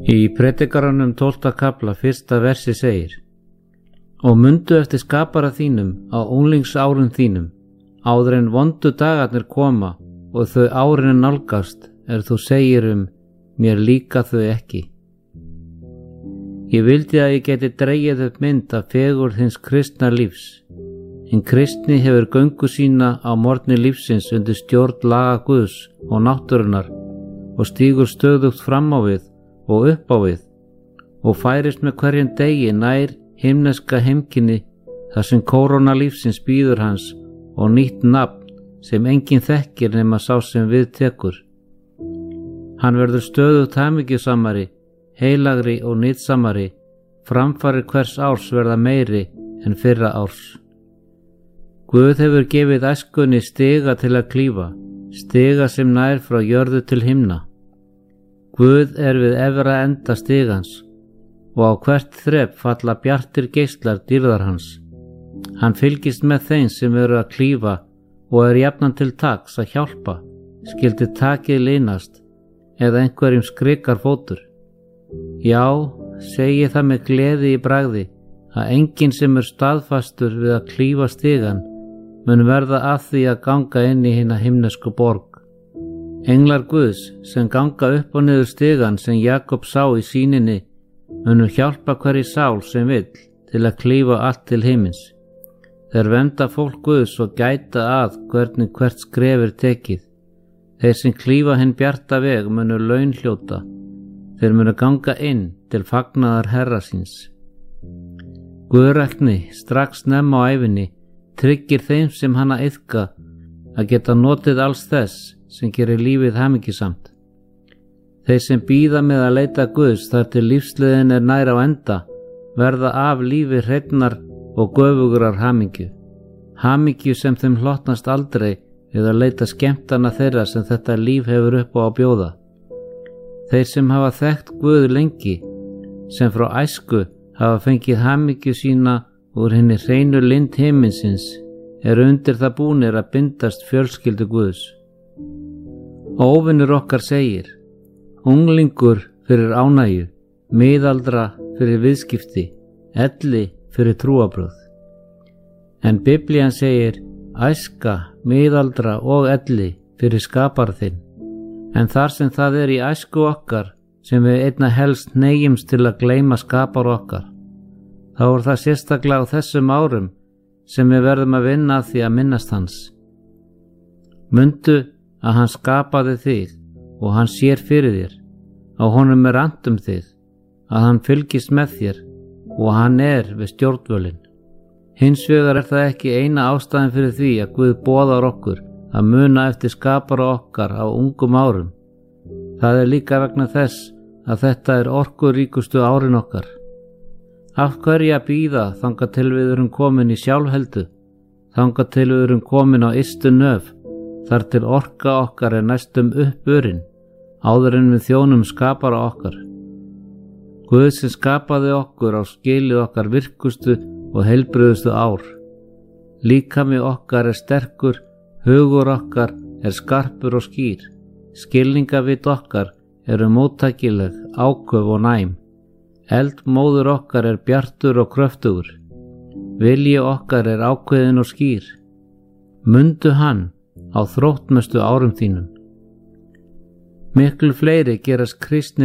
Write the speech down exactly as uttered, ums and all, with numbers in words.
Í Predikaranum tólfta kafla fyrsta versi segir: Og mundu eftir skapara þínum á unglingsárum þínum, áður en vondu dagarnir koma og þau árin nálgast, er þú segir um, mér líka þau ekki. Ég vildi að ég geti dregið upp mynd af fegurð hins kristna lífs. Hinn kristni hefur göngu sína á morgni lífsins undir stjórn laga Guðs og náttúrunnar og stígur stöðugt fram á við og upp á við og færist með hverjum degi nær himneska heimkynni þar sem kóróna lífsins bíður hans og nýtt nafn sem enginn þekkir nema sá sem við tekur. Hann verður stöðugt hamingjusamari, heilagri og nytsamari, framfarir hvers árs verða meiri en fyrra árs. Guð hefur gefið æskunni stiga til að klífa, stiga sem nær frá jörðu til himna. Guð er við efra enda stigans og á hvert þrep falla bjartir geislar dýrðar hans. Hann fylgist með þeim sem eru að klífa og er jafnan til taks að hjálpa, skyldi takið leynast eða einhverjum skrikar fótur. Já, segi það með gleði í bragði að enginn sem er staðfastur við að klífa stigan mun verða að því að ganga inn í hina himnesku borg. Englar Guðs sem ganga upp og niður stigan sem Jakob sá í sýninni munu hjálpa hverri sál sem vill til að klífa allt til himins. Þeir vernda fólk Guðs og gæta að hvernig hvert skref er tekið. Þeir sem klífa hinn bjarta veg munu laun hljóta. Þeir munu ganga inn til fagnaðar herra síns. Guðrækni strax snemma á ævinni tryggir þeim sem hana iðka að geta notið alls þess sem gerir lífið hamingjusamt. Þeir sem bíða með að leita Guðs þar til lífsleiðin er nær á enda verða af lífi hreinnar og göfugrar hamingju. Hamingju sem þeim hlotnast aldrei við að leita skemmtana þeirra sem þetta líf hefur upp á að bjóða. Þeir sem hafa þekkt Guð lengi, sem frá æsku hafa fengið hamingju sína úr henni hreinu lind himinsins, er undir það búnir að bindast fjölskyldu Guðs. Óvinur okkar segir: unglingur fyrir ánægju, miðaldra fyrir viðskipti, elli fyrir trúabröð. En Biblían segir: æska, miðaldra og elli fyrir skapara þinn. En þar sem það er í æsku okkar sem við einna helst neyjumst til að gleyma skapara okkar, þá er það sérstaklega á þessum árum sem við verðum að vinna að því að minnast hans. Mundu að hann skapaði þig og hann sér fyrir þér, á honum er annt um þig, að hann fylgist með þér og hann er við stjórnvölin. Hins vegar er það ekki eina ástæðan fyrir því að Guð boðar okkur að muna eftir skapara okkar á ungum árum. Það er líka vegna þess að þetta er orkuríkustu árin okkar. Af hverju að bíða þangað til við erum komin í sjálfheldu, þangað til við erum komin á ystu nöf, þar til orka okkar er næstum uppurinn, áður en við þjónum skapara okkar. Guð sem skapaði okkur á skilið okkar virkustu og heilbrigðustu ár. Líkami okkar er sterkur, hugur okkar er skarpur og skýr, skilningavit okkar eru móttækileg, áköf og næm. Eldmóður okkar er bjartur og kröftugur, vilji okkar er ákveðin og skýr. Mundu hann á þróttmestu árum þínum. Miklu fleiri gerast kristnir